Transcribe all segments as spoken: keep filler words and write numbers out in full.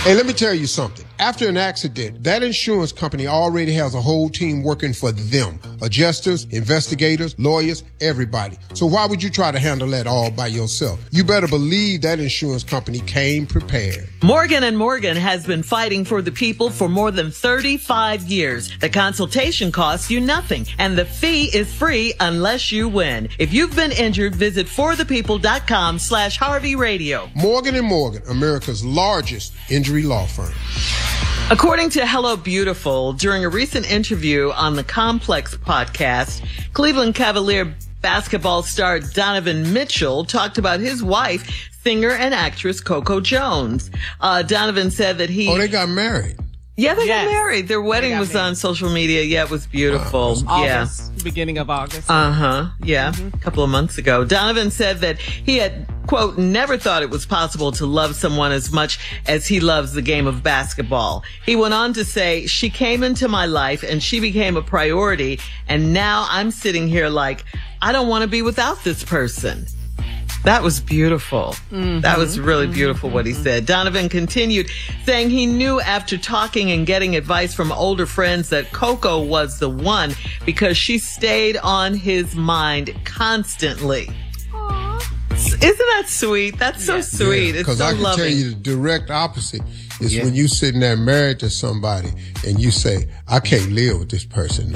Hey, let me tell you something. After an accident, that insurance company already has a whole team working for them. Adjusters, investigators, lawyers, everybody. So why would you try to handle that all by yourself? You better believe that insurance company came prepared. Morgan and Morgan has been fighting for the people for more than thirty-five years. The consultation costs you nothing, and the fee is free unless you win. If you've been injured, visit forthepeople.com slash Harvey Radio. Morgan and Morgan, America's largest injury law firm. According to Hello Beautiful, during a recent interview on the Complex podcast, Cleveland Cavalier basketball star Donovan Mitchell talked about his wife, singer and actress Coco Jones. Uh, Donovan said that he... Oh, they got married. Yeah, they Yes. got married. Their wedding was married. on social media. Yeah, it was beautiful. Wow. Yeah. August, beginning of August. Uh-huh. Yeah. A couple of months ago. Donovan said that he had, quote, never thought it was possible to love someone as much as he loves the game of basketball. He went on to say, she came into my life and she became a priority. And now I'm sitting here like, I don't want to be without this person. That was beautiful. Mm-hmm. That was really beautiful what he said. Donovan continued saying he knew after talking and getting advice from older friends that Coco was the one because she stayed on his mind constantly. Aww. Isn't that sweet? That's so Yeah. sweet. It's Because so I can loving. tell you the direct opposite is Yeah. when you sitting there married to somebody and you say, I can't live with this person.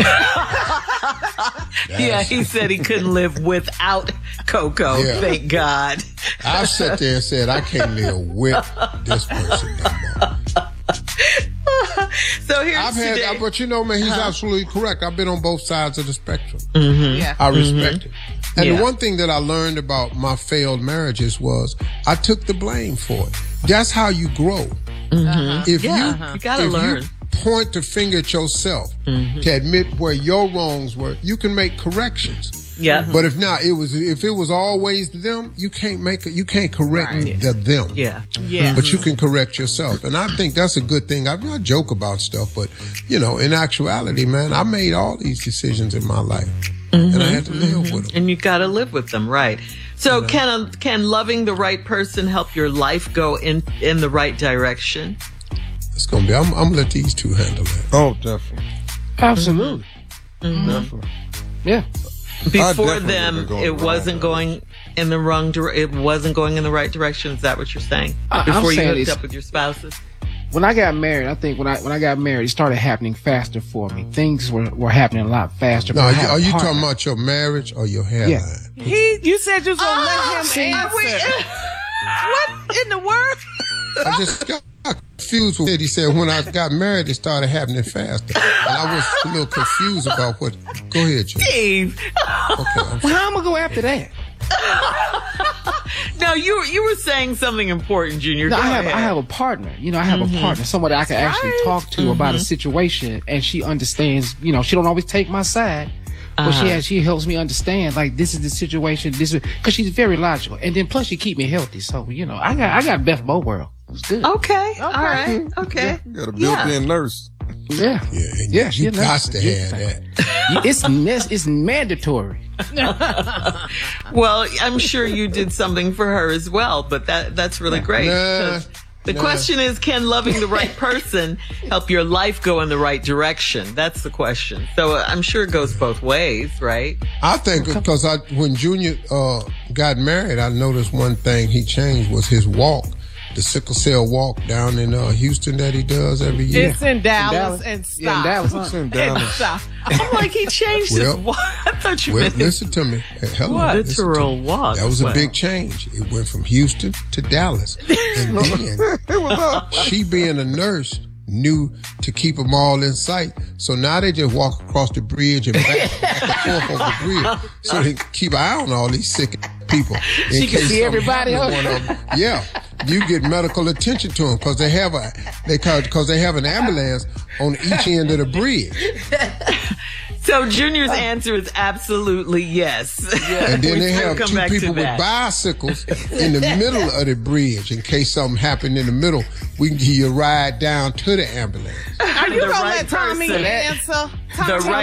Yeah, he said he couldn't live without Coco. Yeah. Thank God. I've sat there and said, I can't live with this person no more. So here's I've had, today. I, but you know, man, he's Uh-huh. absolutely correct. I've been on both sides of the spectrum. Yeah. I respect it. And Yeah. the one thing that I learned about my failed marriages was I took the blame for it. That's how you grow. If Yeah, you, uh-huh. You gotta if learn. you point the finger at yourself to admit where your wrongs were, you can make corrections. Yeah. But if not, it was if it was always them, you can't make it. You can't correct Right. the them. Yeah. Yeah. But you can correct yourself. And I think that's a good thing. I, mean, I joke about stuff, but, you know, in actuality, man, I made all these decisions in my life. And I had to live with them. And you got to live with them, right? So can a, can loving the right person help your life go in in the right direction? It's going to be, I'm, I'm going to let these two handle that. Oh, definitely. Absolutely. Definitely. Yeah. Before definitely them, would've gone it wrong. wasn't going in the wrong dire- It wasn't going in the right direction. Is that what you're saying? I- I'm Before you saying hooked it's- up with your spouses? When I got married, I think when I when I got married, it started happening faster for me. Things were, were happening a lot faster. No, but I are had you, a are you partner. talking about your marriage or your hairline? Yeah. He, you said you was gonna Oh, let see, him answer. we- What in the world? I just got confused with it. He said when I got married, it started happening faster. And I was a little confused about what. Go ahead, Joe. Steve. Okay, I'm Well, how am I gonna go after that? No, you were you were saying something important, Junior. No, Go I have ahead. I have a partner. You know, I have a partner, somebody I can actually Right. talk to about a situation, and she understands. You know, she don't always take my side, but she has, she helps me understand. Like, this is the situation. This is because she's very logical, and then plus she keep me healthy. So you know, I got I got best of both worlds. It's good. Okay. All right. Okay. You got a Yeah. built-in nurse. Yeah, Yeah, and yeah. you, she you a got nurse. to Yeah. have that. It's nes- it's mandatory. Well, I'm sure you did something for her as well, but that that's really great. Nah, 'Cause the nah. question is, can loving the right person help your life go in the right direction? That's the question. So uh, I'm sure it goes both ways, right? I think because I when Junior uh, got married, I noticed one thing he changed was his walk. The sickle cell walk down in uh, Houston that he does every year. It's in Dallas, Dallas. and stop. Yeah, in Dallas. It's in And Dallas. stop. I'm like, he changed his Well, walk. I thought you Well, meant listen to me. Hey, hello, what? listen to Literal me. walk. That was a Wow. big change. It went from Houston to Dallas. And then she being a nurse knew to keep them all in sight. So now they just walk across the bridge and back, back and forth over the bridge. So they keep an eye on all these sick people. In She can case see something everybody happen to else. one of them. Yeah. You get medical attention to them because they have a, they because they have an ambulance on each end of the bridge. So Junior's answer is absolutely yes. And then We they still have come two back to people with that. bicycles in the middle of the bridge in case something happened in the middle. We can give you a ride down to the ambulance. Are you The gonna right let Tommy person. answer? The Tommy, right